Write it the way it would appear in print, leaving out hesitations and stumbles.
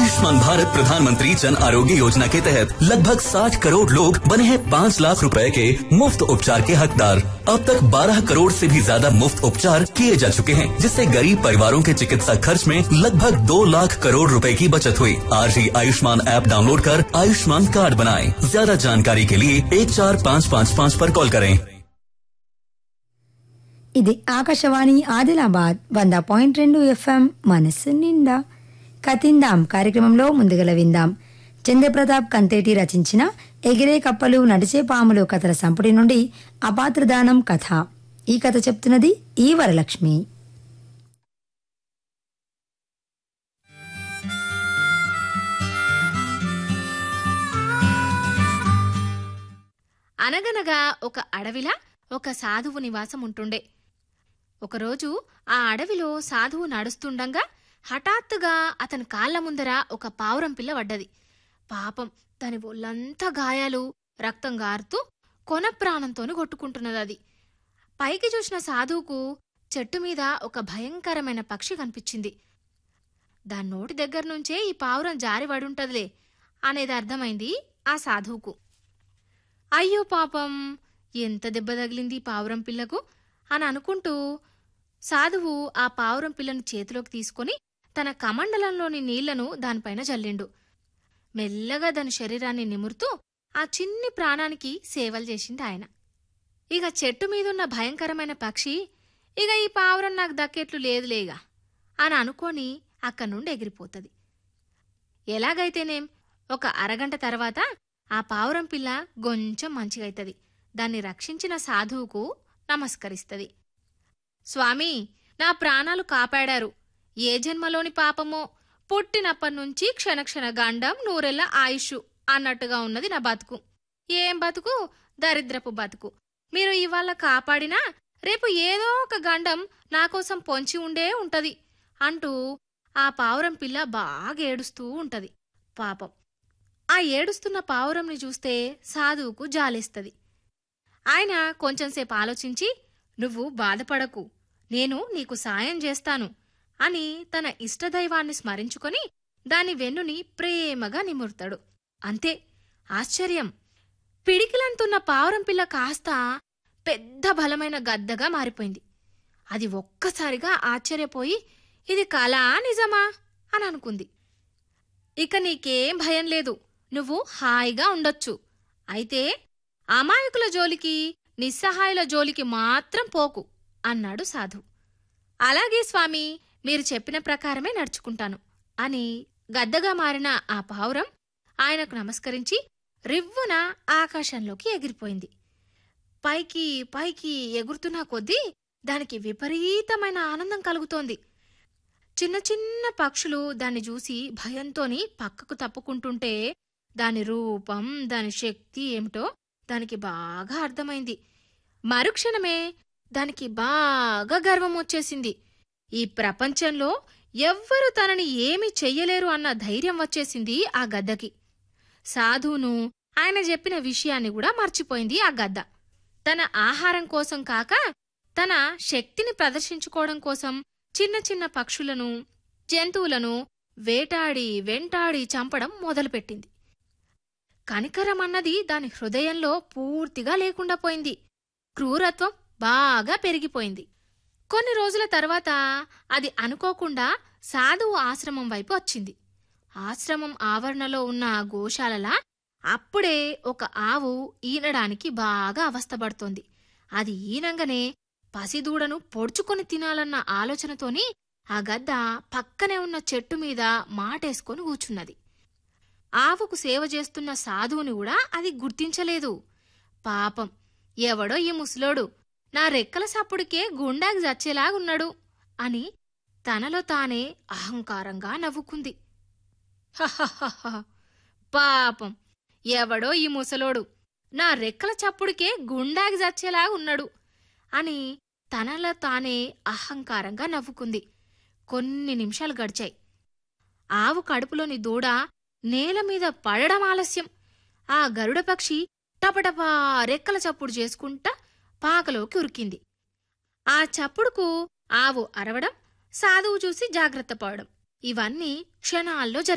आयुष्मान भारत प्रधानमंत्री जन आरोग्य योजना के तहत लगभग 60 करोड़ लोग बने हैं 5 लाख रुपए के मुफ्त उपचार के हकदार। अब तक 12 करोड़ से भी ज्यादा मुफ्त उपचार किए जा चुके हैं, जिससे गरीब परिवारों के चिकित्सा खर्च में लगभग 2 लाख करोड़ रुपए की बचत हुई। आज ही आयुष्मान ऐप डाउनलोड कर आयुष्मान कार्ड बनाएं। ज्यादा जानकारी के लिए 14555 पर कॉल करें। ఇది ఆకాశవాణి ఆదిలాబాద్ 100.2 FM మనసు నిండా కతిందాం కార్యక్రమంలో ముందుగల విందాం. చంద్రప్రతాప్ కంతేటి రచించిన ఎగిరే కప్పలు నడిచే పాములు కథల సంపుటి నుండి అపాత్రదానం కథ. ఈ కథ చెప్తున్నది ఈ వరలక్ష్మి. అనగనగా ఒక అడవిలా ఒక సాధువు నివాసం ఉంటుండే. ఒకరోజు ఆ అడవిలో సాధువు నడుస్తుండగా హఠాత్తుగా అతని కాళ్ల ముందర ఒక పావురం పిల్ల పడ్డది. పాపం, దాని ఒళ్ళంతా గాయాలు, రక్తం గారుతూ కొన ప్రాణంతోని కొట్టుకుంటున్నది. పైకి చూసిన సాధువుకు చెట్టు మీద ఒక భయంకరమైన పక్షి కనిపించింది. దాని నోటి దగ్గర నుంచే ఈ పావురం జారిపడుంటదిలే అనేది అర్థమైంది ఆ సాధువుకు. అయ్యో పాపం, ఎంత దెబ్బ తగిలింది పావురం పిల్లకు అని అనుకుంటూ సాధువు ఆ పావురం పిల్లను చేతిలోకి తీసుకుని తన కమండలంలోని నీళ్లను దానిపైన జల్లిండు. మెల్లగా దాని శరీరాన్ని నిమురుతూ ఆ చిన్ని ప్రాణానికి సేవలు చేసింది ఆయన. ఇక చెట్టు మీదున్న భయంకరమైన పక్షి ఇక ఈ పావురం నాకు దక్కేట్లు లేదులేగా అని అనుకొని అక్కడి నుండి ఎగిరిపోతుంది. ఎలాగైతేనేం ఒక అరగంట తర్వాత ఆ పావురం పిల్ల కొంచెం మంచిగైతది. దాన్ని రక్షించిన సాధువుకు నమస్కరిస్తది. స్వామీ, నా ప్రాణాలు కాపాడారు. ఏ జన్మలోని పాపమో, పుట్టినప్పటినుంచి క్షణక్షణ గండం, నూరెళ్ల ఆయుష్ అన్నట్టుగా ఉన్నది నా బతుకు. ఏం బతుకు? దరిద్రపు బతుకు. మీరు ఇవాళ కాపాడినా రేపు ఏదో ఒక గండం నాకోసం పొంచి ఉండే ఉంటది అంటూ ఆ పావురం పిల్ల బాగా ఏడుస్తూ ఉంటది. పాపం, ఆ ఏడుస్తున్న పావురంని చూస్తే సాధువుకు జాలేస్తది. ఆయన కొంచెంసేపు ఆలోచించి, నువ్వు బాధపడకు, నేను నీకు సాయం చేస్తాను అని తన ఇష్టదైవాన్ని స్మరించుకొని దాని వెన్నుని ప్రేమగా నిమురుతాడు. అంతే, ఆశ్చర్యం! పిడికిలంటున్న పావురం పిల్ల కాస్త పెద్ద బలమైన గద్దగా మారిపోయింది. అది ఒక్కసారిగా ఆశ్చర్యపోయి, ఇది కళా నిజమా అని అనుకుంది. ఇక నీకేం భయం లేదు, నువ్వు హాయిగా ఉండొచ్చు. అయితే అమాయకుల జోలికి, నిస్సహాయుల జోలికి మాత్రం పోకు అన్నాడు సాధు. అలాగే స్వామి, మీరు చెప్పిన ప్రకారమే నడుచుకుంటాను అని గద్దగా మారిన ఆ పావురం ఆయనకు నమస్కరించి రివ్వున ఆకాశంలోకి ఎగిరిపోయింది. పైకి పైకి ఎగురుతున్నా కొద్దీ దానికి విపరీతమైన ఆనందం కలుగుతోంది. చిన్న చిన్న పక్షులు దాన్ని చూసి భయంతోని పక్కకు తప్పుకుంటుంటే దాని రూపం, దాని శక్తి ఏమిటో దానికి బాగా అర్థమైంది. మరుక్షణమే దానికి బాగా గర్వం వచ్చేసింది. ఈ ప్రపంచంలో ఎవ్వరూ తనని ఏమీ చెయ్యలేరు అన్న ధైర్యం వచ్చేసింది ఆ గద్దకి. సాధువును, ఆయన చెప్పిన విషయాన్ని కూడా మర్చిపోయింది ఆ గద్ద. తన ఆహారం కోసం కాక తన శక్తిని ప్రదర్శించుకోవడం కోసం చిన్న చిన్న పక్షులను, జంతువులను వేటాడి వెంటాడి చంపడం మొదలుపెట్టింది. కనికరమన్నది దాని హృదయంలో పూర్తిగా లేకుండా పోయింది. క్రూరత్వం బాగా పెరిగిపోయింది. కొన్ని రోజుల తర్వాత అది అనుకోకుండా సాధువు ఆశ్రమం వైపు వచ్చింది. ఆశ్రమం ఆవరణలో ఉన్న గోశాలలా అప్పుడే ఒక ఆవు ఈనడానికి బాగా అవస్థపడుతోంది. అది ఈనంగానే పసిదూడను పొడుచుకొని తినాలన్న ఆలోచనతోని ఆ గద్ద పక్కనే ఉన్న చెట్టు మీద మాటేసుకొని కూచున్నది. ఆవుకు సేవ చేస్తున్న సాధువుని కూడా అది గుర్తించలేదు. పాపం, ఎవడో ఈ ముసలోడు నా రెక్కల సప్పుడికే గుండాకి చచ్చేలాగున్నాడు అని తనలో తానే అహంకారంగా నవ్వుకుంది. హహహహ, పాపం, ఎవడో ఈ ముసలోడు నా రెక్కల చప్పుడికే గుండాకి చచ్చేలాగున్నాడు అని తనలో తానే అహంకారంగా నవ్వుకుంది. కొన్ని నిమిషాలు గడిచాయి. ఆవు కడుపులోని దూడ నేలమీద పడడం ఆలస్యం. ఆ గరుడపక్షి టపటపా రెక్కల చప్పుడు చేసుకుంటా పాకలోకి ఉరికింది. ఆ చప్పుడుకు ఆవు అరవడం, సాధువు చూసి జాగ్రత్త పడడం, ఇవన్నీ క్షణాల్లో